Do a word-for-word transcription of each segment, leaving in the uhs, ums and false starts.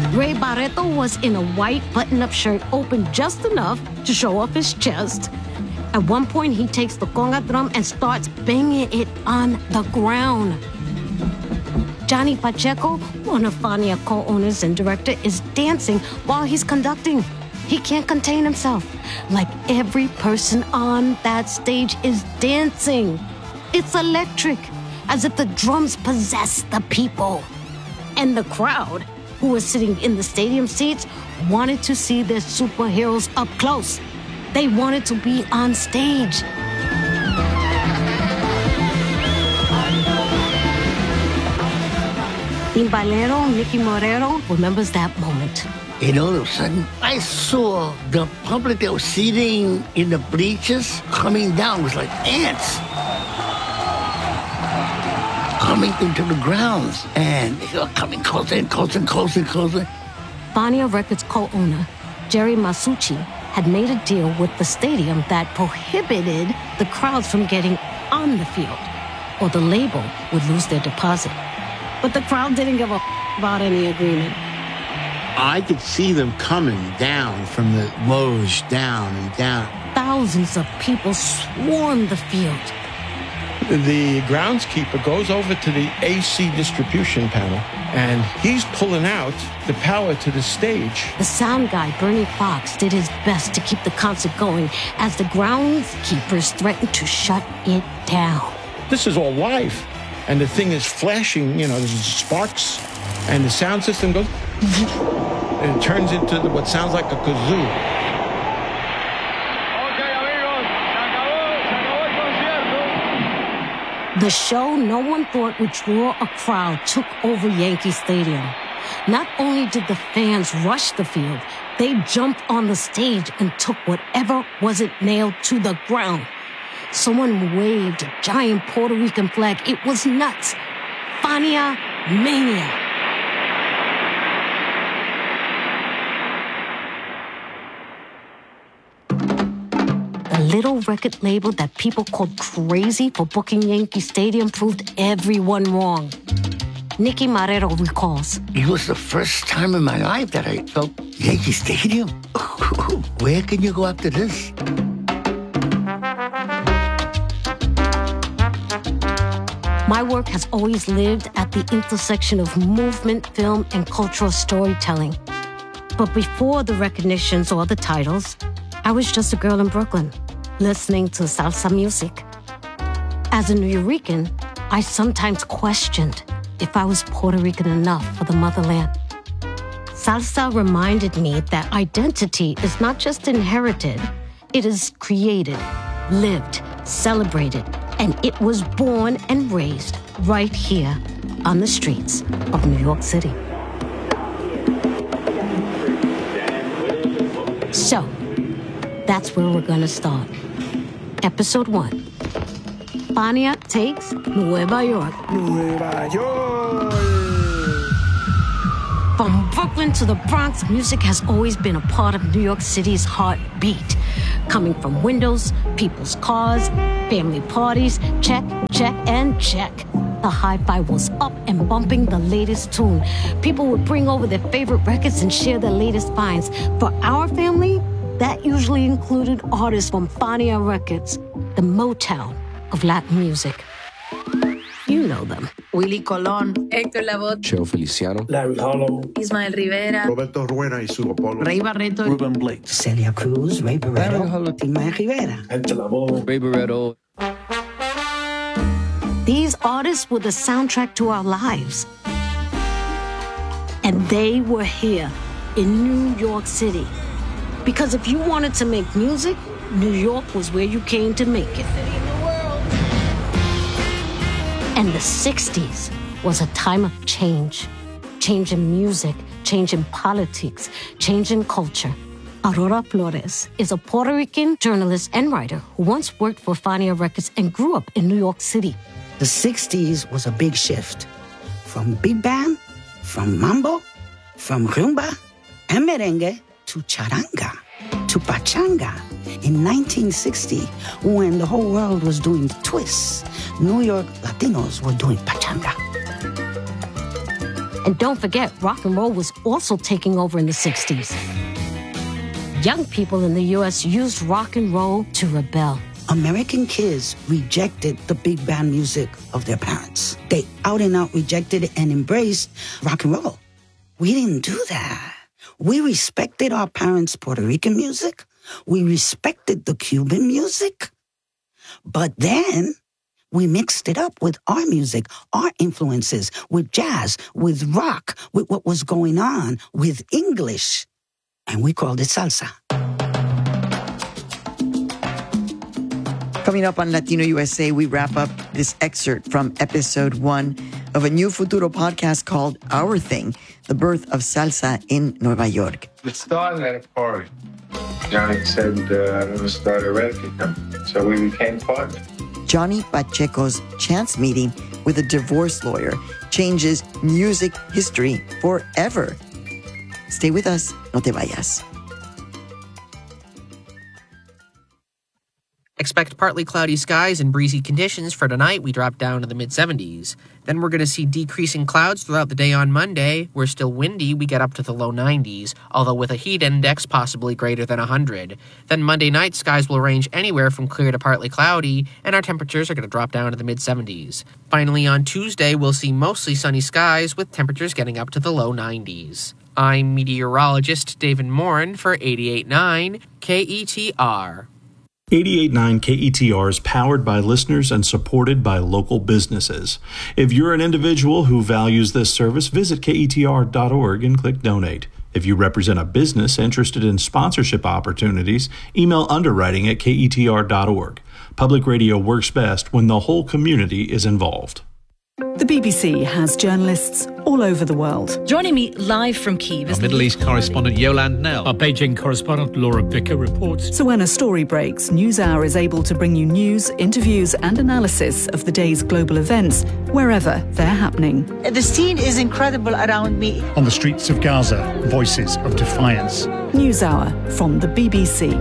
Ray Barreto was in a white button-up shirt open just enough to show off his chest. At one point, he takes the conga drum and starts banging it on the ground. Johnny Pacheco, one of Fania co-owners and director, is dancing while he's conducting. He can't contain himself. Like every person on that stage is dancing. It's electric, as if the drums possess the people. And the crowd, who was sitting in the stadium seats, wanted to see their superheroes up close. They wanted to be on stage. Timbalero Nicky Morero remembers that moment. And all of a sudden, I saw the public that was sitting in the bleachers coming down. It was like ants coming into the grounds. And they were coming closer and closer and closer and closer. Fania Records co-owner Jerry Masucci had made a deal with the stadium that prohibited the crowds from getting on the field, or the label would lose their deposit. But the crowd didn't give a f- about any agreement. I could see them coming down from the loge, down and down. Thousands of people swarmed the field. The groundskeeper goes over to the A C distribution panel, and he's pulling out the power to the stage. The sound guy, Bernie Fox, did his best to keep the concert going as the groundskeepers threatened to shut it down. This is all live, and the thing is flashing, you know, there's sparks, and the sound system goes, and it turns into the, what sounds like a kazoo. The show no one thought would draw a crowd took over Yankee Stadium. Not only did the fans rush the field, they jumped on the stage and took whatever wasn't nailed to the ground. Someone waved a giant Puerto Rican flag. It was nuts. Fania Mania. The little record label that people called crazy for booking Yankee Stadium proved everyone wrong. Nicky Marrero recalls. It was the first time in my life that I felt Yankee Stadium. Where can you go after this? My work has always lived at the intersection of movement, film, and cultural storytelling. But before the recognitions or the titles, I was just a girl in Brooklyn, listening to salsa music. As a Nuyorican, I sometimes questioned if I was Puerto Rican enough for the motherland. Salsa reminded me that identity is not just inherited, it is created, lived, celebrated, and it was born and raised right here on the streets of New York City. So, that's where we're gonna start. Episode one. Fania takes Nueva York. Nueva York! From Brooklyn to the Bronx, music has always been a part of New York City's heartbeat. Coming from windows, people's cars, family parties, check, check, and check. The hi-fi was up and bumping the latest tune. People would bring over their favorite records and share their latest finds. For our family, that usually included artists from Fania Records, the Motown of Latin music. You know them. Willie Colón, Héctor Lavoe, Cheo Feliciano, Larry Hollow, Ismael Rivera, Roberto Rueda y su Apolo, Ray Barreto, Ruben Blades, Celia Cruz, Ray Barreto, Ismael Rivera, Héctor Lavoe, Ray Barreto. These artists were the soundtrack to our lives. And they were here in New York City. Because if you wanted to make music, New York was where you came to make it. And the sixties was a time of change. Change in music, change in politics, change in culture. Aurora Flores is a Puerto Rican journalist and writer who once worked for Fania Records and grew up in New York City. The sixties was a big shift. From big band, from mambo, from rumba and merengue to charanga, to pachanga. In nineteen sixty, when the whole world was doing twists, New York Latinos were doing pachanga. And don't forget, rock and roll was also taking over in the sixties. Young people in the U S used rock and roll to rebel. American kids rejected the big band music of their parents. They out and out rejected and embraced rock and roll. We didn't do that. We respected our parents' Puerto Rican music. We respected the Cuban music. But then we mixed it up with our music, our influences, with jazz, with rock, with what was going on, with English. And we called it salsa. Coming up on Latino U S A, we wrap up this excerpt from episode one of a new Futuro podcast called Our Thing, the birth of salsa in Nueva York. It started at a party. Johnny said uh, let's start a record, so we became partners. Johnny Pacheco's chance meeting with a divorce lawyer changes music history forever. Stay with us, no te vayas. Expect partly cloudy skies and breezy conditions for tonight. We drop down to the mid-seventies. Then we're going to see decreasing clouds throughout the day on Monday. We're still windy. We get up to the low nineties, although with a heat index possibly greater than one hundred. Then Monday night, skies will range anywhere from clear to partly cloudy, and our temperatures are going to drop down to the mid-seventies. Finally, on Tuesday, we'll see mostly sunny skies with temperatures getting up to the low nineties. I'm meteorologist David Morin for eighty-eight point nine K E T R. eighty-eight point nine K E T R is powered by listeners and supported by local businesses. If you're an individual who values this service, visit K E T R dot org and click Donate. If you represent a business interested in sponsorship opportunities, email underwriting at K E T R dot org. Public radio works best when the whole community is involved. The B B C has journalists all over the world. Joining me live from Kyiv is our Middle East correspondent Yolande Knell. Our Beijing correspondent Laura Bicker reports. So when a story breaks, NewsHour is able to bring you news, interviews and analysis of the day's global events wherever they're happening. The scene is incredible around me. On the streets of Gaza, voices of defiance. NewsHour from the B B C.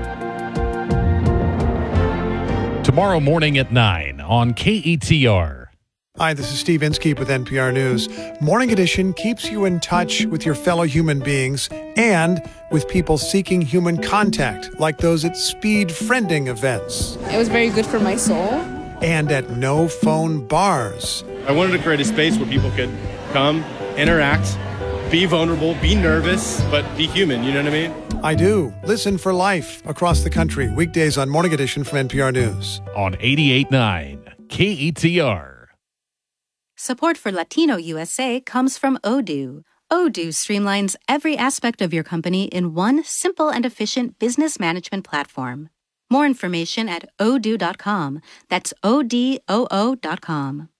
Tomorrow morning at nine on K E T R. Hi, this is Steve Inskeep with N P R News. Morning Edition keeps you in touch with your fellow human beings and with people seeking human contact, like those at speed friending events. It was very good for my soul. And at no phone bars. I wanted to create a space where people could come, interact, be vulnerable, be nervous, but be human, you know what I mean? I do. Listen for life across the country, weekdays on Morning Edition from N P R News. On eighty-eight point nine K E T R. Support for Latino U S A comes from Odoo. Odoo streamlines every aspect of your company in one simple and efficient business management platform. More information at odoo dot com. That's O D O O dot com.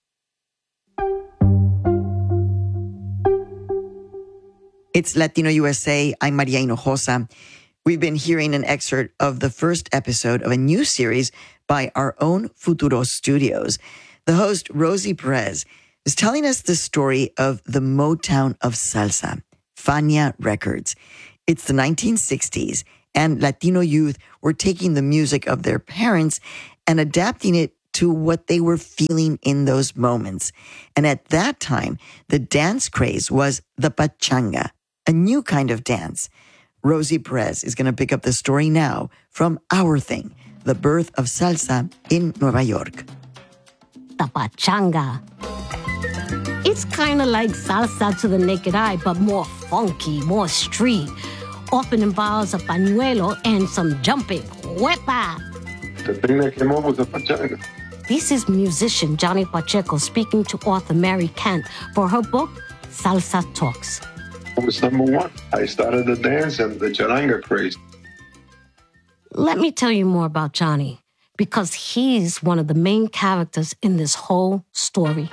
It's Latino U S A. I'm Maria Hinojosa. We've been hearing an excerpt of the first episode of a new series by our own Futuro Studios. The host, Rosie Perez, is telling us the story of the Motown of salsa, Fania Records. It's the nineteen sixties, and Latino youth were taking the music of their parents and adapting it to what they were feeling in those moments. And at that time, the dance craze was the pachanga, a new kind of dance. Rosie Perez is going to pick up the story now from Our Thing, the birth of salsa in Nueva York. The pachanga. It's kind of like salsa to the naked eye, but more funky, more street. Often involves a pañuelo and some jumping. Huepa! The thing that came up was the pachanga. This is musician Johnny Pacheco speaking to author Mary Kent for her book, Salsa Talks. It was number one. I started the dance and the charanga craze. Let me tell you more about Johnny, because he's one of the main characters in this whole story.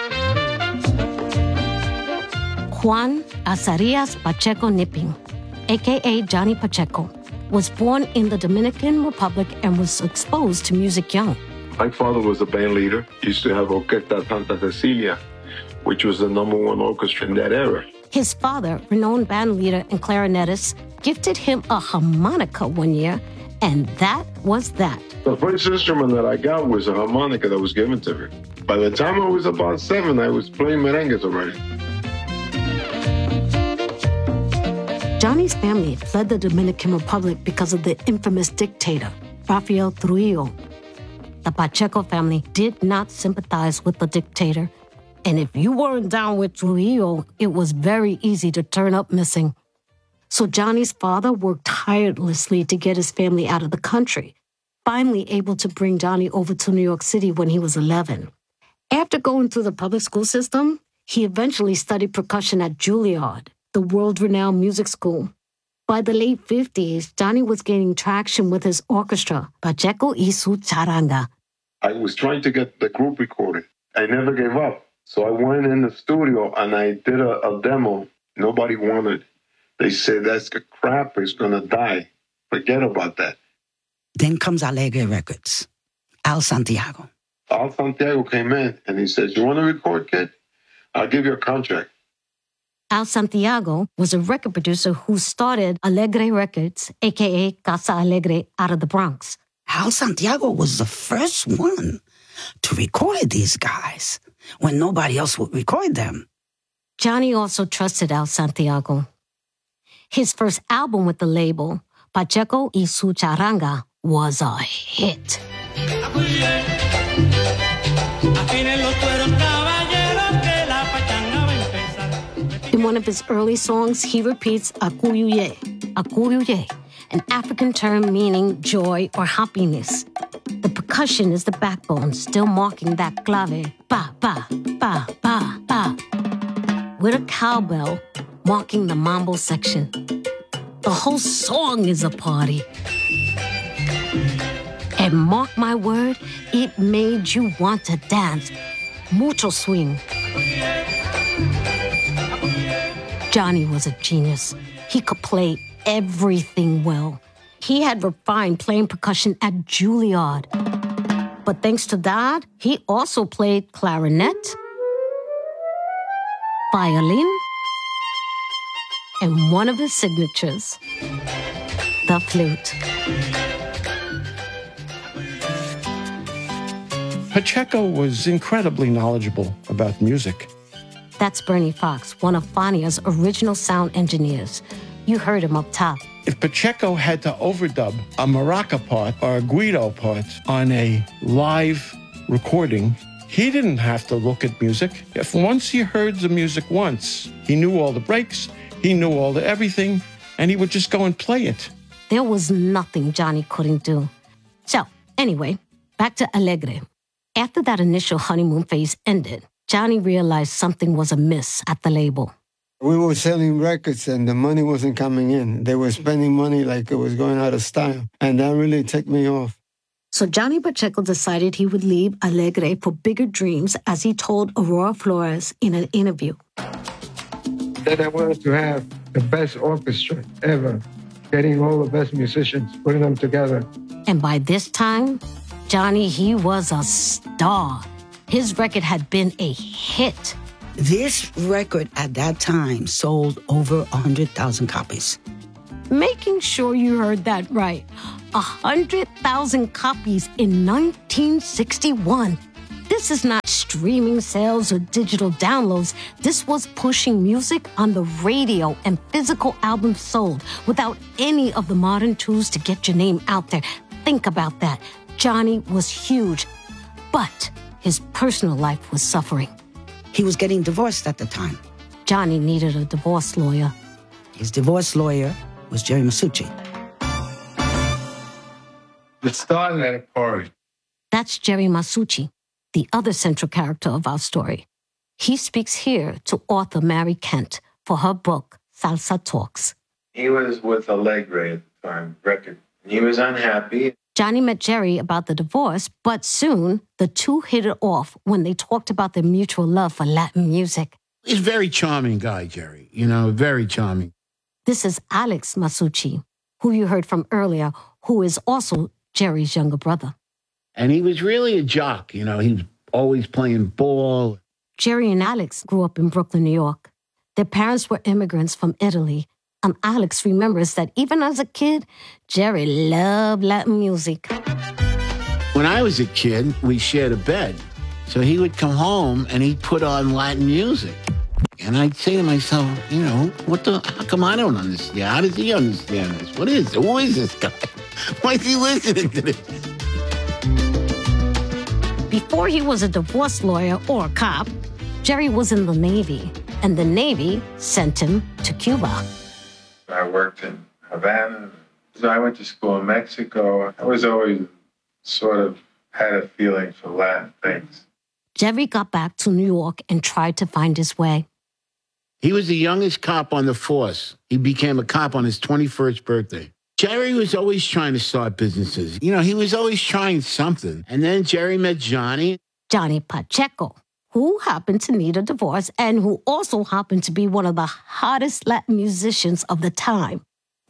Juan Azarias Pacheco Nipping, a k a. Johnny Pacheco, was born in the Dominican Republic and was exposed to music young. My father was a band leader. He used to have Orquesta Santa Cecilia, which was the number one orchestra in that era. His father, renowned band leader and clarinetist, gifted him a harmonica one year, and that was that. The first instrument that I got was a harmonica that was given to me. By the time I was about seven, I was playing merengues already. Johnny's family fled the Dominican Republic because of the infamous dictator, Rafael Trujillo. The Pacheco family did not sympathize with the dictator, and if you weren't down with Trujillo, it was very easy to turn up missing. So Johnny's father worked tirelessly to get his family out of the country, finally able to bring Johnny over to New York City when he was eleven. After going through the public school system, he eventually studied percussion at Juilliard, the world-renowned music school. By the late fifties, Johnny was gaining traction with his orchestra, Pacheco y su Charanga. I was trying to get the group recorded. I never gave up. So I went in the studio and I did a, a demo. Nobody wanted. They said, that's the crap, it's going to die. Forget about that. Then comes Alegre Records. Al Santiago. Al Santiago came in and he says, you want to record, kid? I'll give you a contract. Al Santiago was a record producer who started Alegre Records, a k a. Casa Alegre, out of the Bronx. Al Santiago was the first one to record these guys when nobody else would record them. Johnny also trusted Al Santiago. His first album with the label, Pacheco y su Charanga, was a hit. In one of his early songs, he repeats Akuyuye, Akuyuye, an African term meaning joy or happiness. The percussion is the backbone, still marking that clave, ba, ba, ba, ba, ba, with a cowbell marking the mambo section. The whole song is a party. And mark my word, it made you want to dance. Mucho swing. Johnny was a genius. He could play everything well. He had refined playing percussion at Juilliard. But thanks to that, he also played clarinet, violin, and one of his signatures, the flute. Pacheco was incredibly knowledgeable about music. That's Bernie Fox, one of Fania's original sound engineers. You heard him up top. If Pacheco had to overdub a maraca part or a guido part on a live recording, he didn't have to look at music. If once he heard the music once, he knew all the breaks, he knew all the everything, and he would just go and play it. There was nothing Johnny couldn't do. So, anyway, back to Alegre. After that initial honeymoon phase ended, Johnny realized something was amiss at the label. We were selling records and the money wasn't coming in. They were spending money like it was going out of style. And that really ticked me off. So Johnny Pacheco decided he would leave Alegre for bigger dreams, as he told Aurora Flores in an interview. That I wanted to have the best orchestra ever, getting all the best musicians, putting them together. And by this time, Johnny, he was a star. His record had been a hit. This record at that time sold over one hundred thousand copies. Making sure you heard that right. one hundred thousand copies in nineteen sixty-one. This is not streaming sales or digital downloads. This was pushing music on the radio and physical albums sold without any of the modern tools to get your name out there. Think about that. Johnny was huge, but his personal life was suffering. He was getting divorced at the time. Johnny needed a divorce lawyer. His divorce lawyer was Jerry Masucci. It started at a party. That's Jerry Masucci, the other central character of our story. He speaks here to author Mary Kent for her book, Salsa Talks. He was with Alegre at the time, record. He was unhappy. Johnny met Jerry about the divorce, but soon the two hit it off when they talked about their mutual love for Latin music. He's a very charming guy, Jerry. You know, very charming. This is Alex Masucci, who you heard from earlier, who is also Jerry's younger brother. And he was really a jock. You know, he was always playing ball. Jerry and Alex grew up in Brooklyn, New York. Their parents were immigrants from Italy. And Alex remembers that even as a kid, Jerry loved Latin music. When I was a kid, we shared a bed. So he would come home and he'd put on Latin music. And I'd say to myself, you know, what the, how come I don't understand? How does he understand this? What is it? Who is this guy? Why is he listening to this? Before he was a divorce lawyer or a cop, Jerry was in the Navy, and the Navy sent him to Cuba. I worked in Havana. So I went to school in Mexico. I was always sort of had a feeling for Latin things. Jerry got back to New York and tried to find his way. He was the youngest cop on the force. He became a cop on his twenty-first birthday. Jerry was always trying to start businesses. You know, he was always trying something. And then Jerry met Johnny. Johnny Pacheco, who happened to need a divorce and who also happened to be one of the hottest Latin musicians of the time.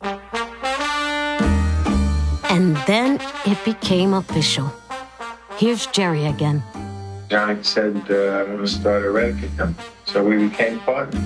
And then it became official. Here's Jerry again. Johnny said, uh, I'm going to start a record company. So we became partners.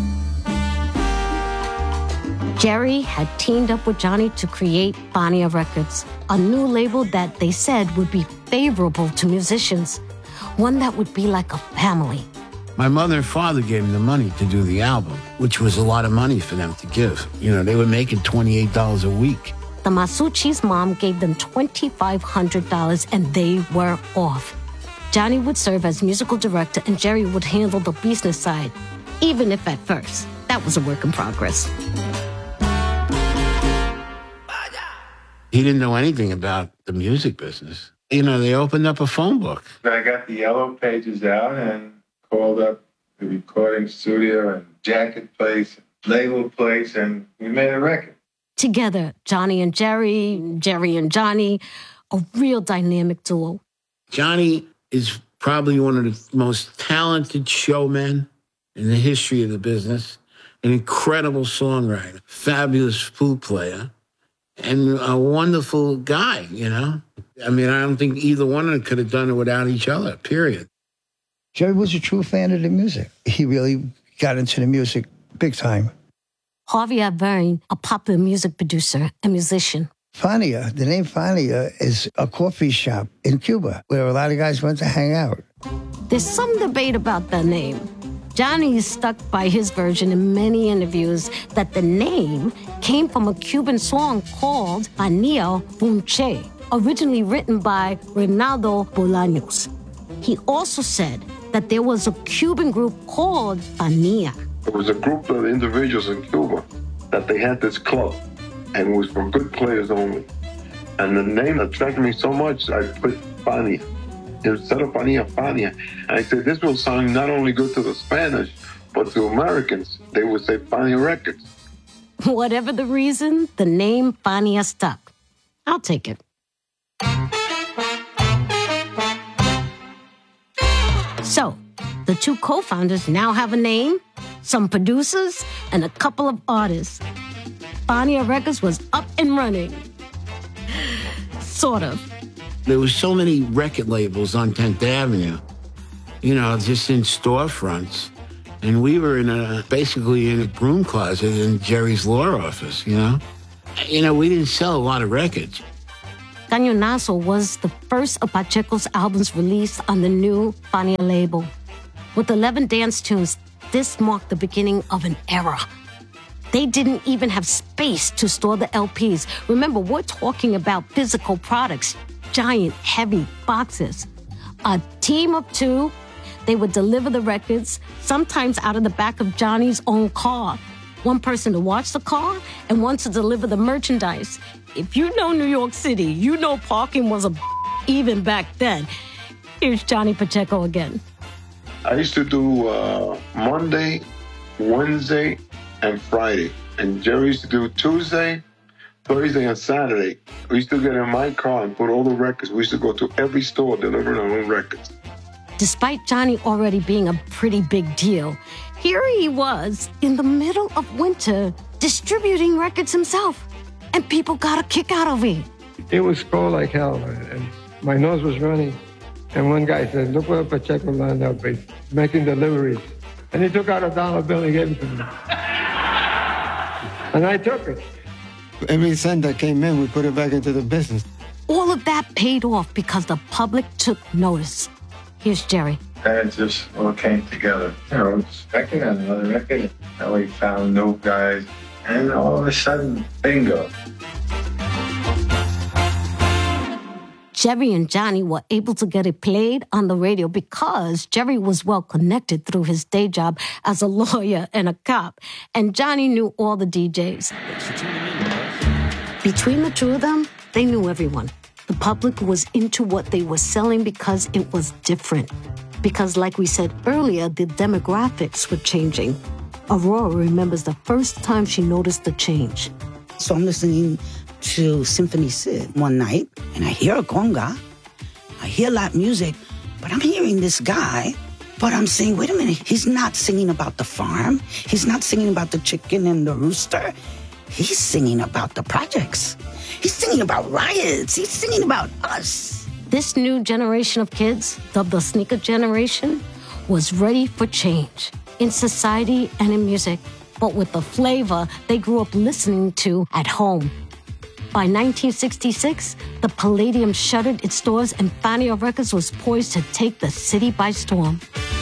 Jerry had teamed up with Johnny to create Fania Records, a new label that they said would be favorable to musicians, one that would be like a family. My mother and father gave him the money to do the album, which was a lot of money for them to give. You know, they were making twenty-eight dollars a week. The Masucci's mom gave them twenty-five hundred dollars and they were off. Johnny would serve as musical director and Jerry would handle the business side, even if at first that was a work in progress. He didn't know anything about the music business. You know, they opened up a phone book. I got the yellow pages out and called up the recording studio and jacket place, label place, and we made a record. Together, Johnny and Jerry, Jerry and Johnny, a real dynamic duo. Johnny is probably one of the most talented showmen in the history of the business, an incredible songwriter, fabulous flute player, and a wonderful guy, you know? I mean, I don't think either one of them could have done it without each other, period. Jerry was a true fan of the music. He really got into the music big time. Javier Verne, a popular music producer and musician. Fania, the name Fania is a coffee shop in Cuba where a lot of guys went to hang out. There's some debate about the name. Johnny stuck by his version in many interviews that the name came from a Cuban song called Fania Bunche, originally written by Reynaldo Bolaños. He also said that there was a Cuban group called Fania. There was a group of individuals in Cuba that they had this club, and it was for good players only. And the name attracted me so much, I put Fania. Instead of Fania, Fania. And I said, this will sound not only good to the Spanish, but to Americans. They would say Fania Records. Whatever the reason, the name Fania stuck. I'll take it. So, the two co-founders now have a name, some producers, and a couple of artists. Fania Records was up and running. Sort of. There was so many record labels on tenth Avenue, you know, just in storefronts. And we were in a, basically in a broom closet in Jerry's law office, you know? You know, we didn't sell a lot of records. Cañonazo was the first of Pacheco's albums released on the new Fania label. With eleven dance tunes, this marked the beginning of an era. They didn't even have space to store the L Ps. Remember, we're talking about physical products, giant, heavy boxes. A team of two, they would deliver the records, sometimes out of the back of Johnny's own car. One person to watch the car and one to deliver the merchandise. If you know New York City, you know parking was a even back then. Here's Johnny Pacheco again. I used to do uh, Monday, Wednesday, and Friday. And Jerry used to do Tuesday, Thursday, and Saturday. We used to get in my car and put all the records. We used to go to every store delivering our own records. Despite Johnny already being a pretty big deal, here he was in the middle of winter distributing records himself. And people got a kick out of it. It was cold like hell, and my nose was running. And one guy said, look where Pacheco lined up, he's making deliveries. And he took out a dollar bill and gave it to me. And I took it. Every cent that came in, we put it back into the business. All of that paid off because the public took notice. Here's Jerry. And it just all came together. You know, second and another record. And we found new guys. And all of a sudden, bingo. Jerry and Johnny were able to get it played on the radio because Jerry was well connected through his day job as a lawyer and a cop, and Johnny knew all the D Js. Between the two of them, they knew everyone. The public was into what they were selling because it was different. Because, like we said earlier, the demographics were changing. Aurora remembers the first time she noticed the change. So I'm listening to Symphony Sid one night, and I hear a conga, I hear Latin music, but I'm hearing this guy, but I'm saying, wait a minute, he's not singing about the farm, he's not singing about the chicken and the rooster, he's singing about the projects, he's singing about riots, he's singing about us. This new generation of kids, dubbed the sneaker generation, was ready for change in society and in music, but with the flavor they grew up listening to at home. By nineteen sixty-six, the Palladium shuttered its doors and Fania Records was poised to take the city by storm.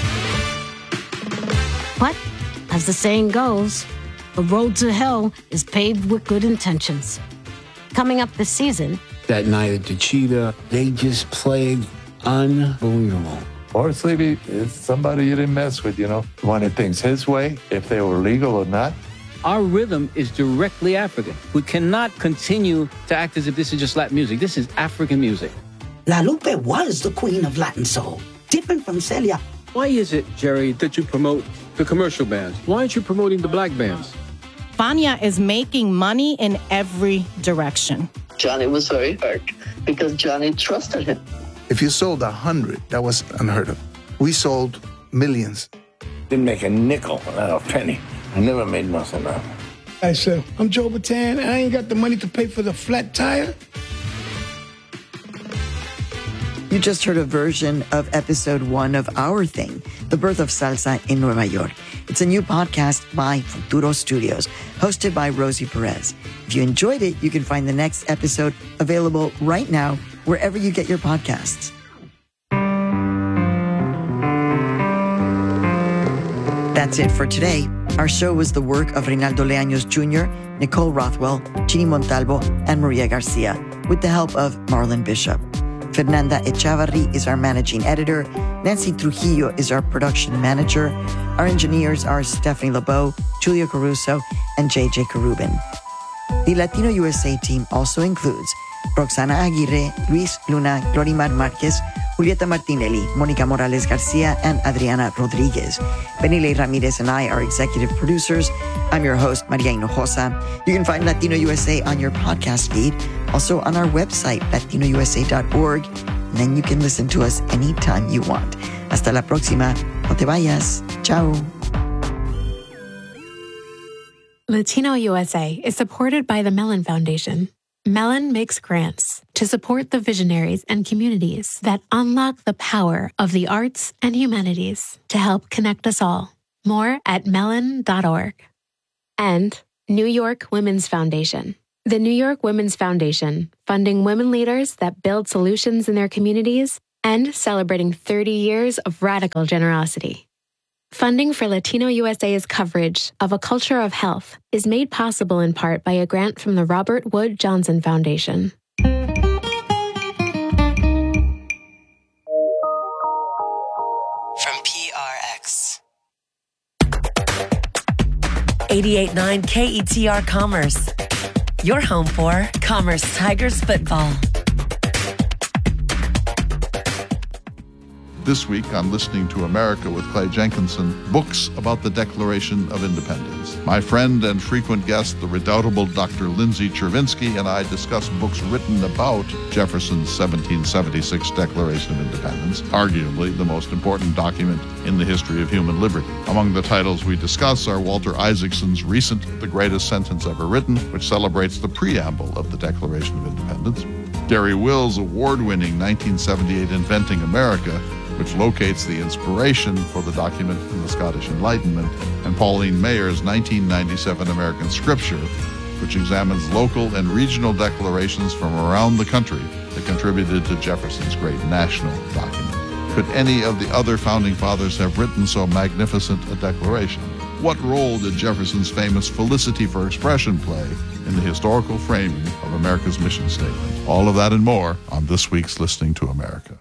But, as the saying goes, the road to hell is paved with good intentions. Coming up this season, That night at the Cheetah, they just played unbelievable. Horace Levy is somebody you didn't mess with, you know. Wanted things his way, if they were legal or not. Our rhythm is directly African. We cannot continue to act as if this is just Latin music. This is African music. La Lupe was the queen of Latin soul, different from Celia. Why is it, Jerry, that you promote the commercial bands? Why aren't you promoting the black bands? Fania is making money in every direction. Johnny was very hurt because Johnny trusted him. If you sold a hundred, that was unheard of. We sold millions. Didn't make a nickel, not a penny. I never made nothing out. I said, I'm Joe Bataan, and I ain't got the money to pay for the flat tire. You just heard a version of episode one of Our Thing, The Birth of Salsa in Nueva York. It's a new podcast by Futuro Studios, hosted by Rosie Perez. If you enjoyed it, you can find the next episode available right now, wherever you get your podcasts. That's it for today. Our show was the work of Reynaldo Leaños Junior, Nicole Rothwell, Chini Montalvo, and Maria Garcia, with the help of Marlon Bishop. Fernanda Echavarri is our managing editor. Nancy Trujillo is our production manager. Our engineers are Stephanie LeBeau, Julia Caruso, and J J Karubin. The Latino U S A team also includes Roxana Aguirre, Luis Luna, Glorimar Marquez, Julieta Martinelli, Monica Morales Garcia, and Adriana Rodriguez. Benile Ramirez and I are executive producers. I'm your host, Maria Hinojosa. You can find Latino U S A on your podcast feed, also on our website, latino u s a dot org. And then you can listen to us anytime you want. Hasta la próxima. No te vayas. Ciao. Latino U S A is supported by the Mellon Foundation. Mellon makes grants to support the visionaries and communities that unlock the power of the arts and humanities to help connect us all. More at mellon dot org. And New York Women's Foundation. The New York Women's Foundation, funding women leaders that build solutions in their communities and celebrating thirty years of radical generosity. Funding for Latino U S A's coverage of A Culture of Health is made possible in part by a grant from the Robert Wood Johnson Foundation. From P R X. eighty-eight point nine K E T R Commerce. Your home for Commerce Tigers football. This week on Listening to America with Clay Jenkinson, books about the Declaration of Independence. My friend and frequent guest, the redoubtable Doctor Lindsay Chervinsky, and I discuss books written about Jefferson's seventeen seventy-six Declaration of Independence, arguably the most important document in the history of human liberty. Among the titles we discuss are Walter Isaacson's recent The Greatest Sentence Ever Written, which celebrates the preamble of the Declaration of Independence, Gary Will's award-winning nineteen seventy-eight Inventing America, which locates the inspiration for the document in the Scottish Enlightenment, and Pauline Mayer's nineteen ninety-seven American Scripture, which examines local and regional declarations from around the country that contributed to Jefferson's great national document. could any of the other founding fathers have written so magnificent a declaration? What role did Jefferson's famous Felicity for Expression play in the historical framing of America's mission statement? All of that and more on this week's Listening to America.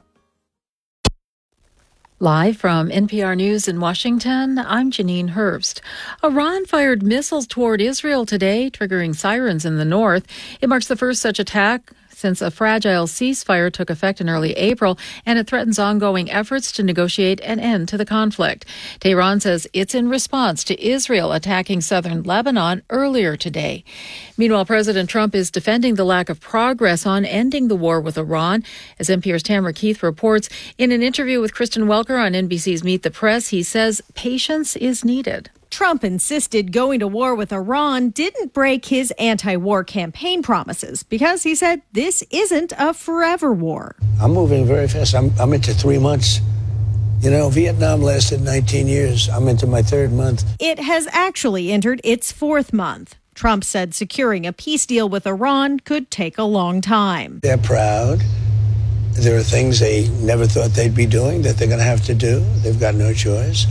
Live from N P R News in Washington, I'm Janine Herbst. Iran fired missiles toward Israel today, triggering sirens in the north. It marks the first such attack since a fragile ceasefire took effect in early April, and it threatens ongoing efforts to negotiate an end to the conflict. Tehran says it's in response to Israel attacking southern Lebanon earlier today. Meanwhile, President Trump is defending the lack of progress on ending the war with Iran. As N P R's Tamara Keith reports, in an interview with Kristen Welker on N B C's Meet the Press, he says patience is needed. Trump insisted going to war with Iran didn't break his anti-war campaign promises because he said this isn't a forever war. I'm moving very fast. I'm, I'm into three months. You know, Vietnam lasted nineteen years. I'm into my third month. It has actually entered its fourth month. Trump said securing a peace deal with Iran could take a long time. They're proud. There are things they never thought they'd be doing that they're going to have to do. They've got no choice.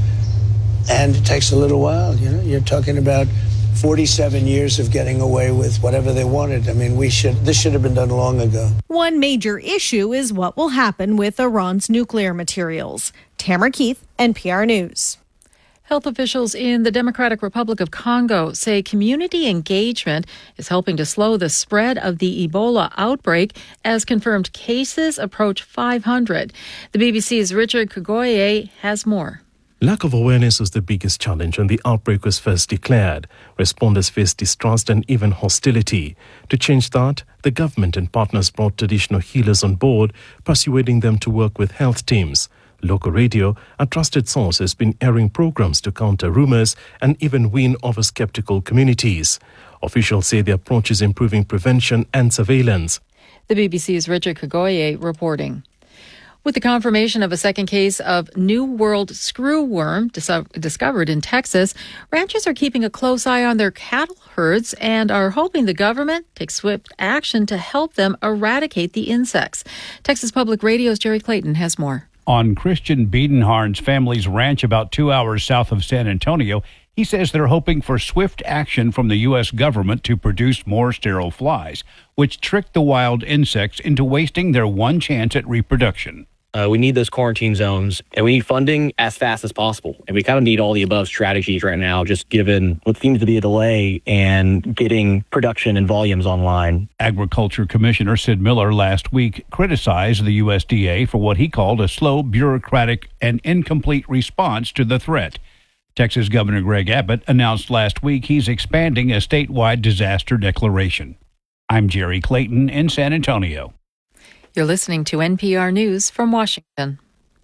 And it takes a little while, you know. You're talking about forty-seven years of getting away with whatever they wanted. I mean, we should this should have been done long ago. One major issue is what will happen with Iran's nuclear materials. Tamara Keith, N P R News. Health officials in the Democratic Republic of Congo say community engagement is helping to slow the spread of the Ebola outbreak as confirmed cases approach five hundred. The B B C's Richard Kagoye has more. Lack of awareness was the biggest challenge when the outbreak was first declared. Responders faced distrust and even hostility. To change that, the government and partners brought traditional healers on board, persuading them to work with health teams. Local radio, a trusted source, has been airing programs to counter rumors and even win over skeptical communities. Officials say the approach is improving prevention and surveillance. The B B C's Richard Kagoye reporting. With the confirmation of a second case of New World screwworm dis- discovered in Texas, ranchers are keeping a close eye on their cattle herds and are hoping the government takes swift action to help them eradicate the insects. Texas Public Radio's Jerry Clayton has more. On Christian Biedenharn's family's ranch about two hours south of San Antonio, he says they're hoping for swift action from the U S government to produce more sterile flies, which trick the wild insects into wasting their one chance at reproduction. Uh, we need those quarantine zones, and we need funding as fast as possible. And we kind of need all the above strategies right now, just given what seems to be a delay and getting production and volumes online. Agriculture Commissioner Sid Miller last week criticized the U S D A for what he called a slow, bureaucratic, and incomplete response to the threat. Texas Governor Greg Abbott announced last week he's expanding a statewide disaster declaration. I'm Jerry Clayton in San Antonio. You're listening to N P R News from Washington.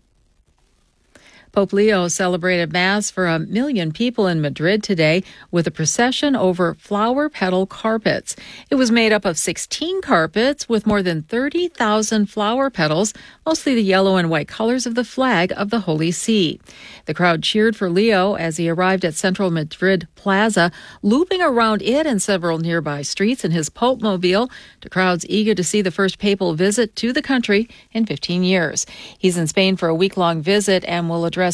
Pope Leo celebrated Mass for a million people in Madrid today with a procession over flower petal carpets. It was made up of sixteen carpets with more than thirty thousand flower petals, mostly the yellow and white colors of the flag of the Holy See. The crowd cheered for Leo as he arrived at Central Madrid Plaza, looping around it and several nearby streets in his Pope-mobile to crowds eager to see the first papal visit to the country in fifteen years. He's in Spain for a week-long visit and will address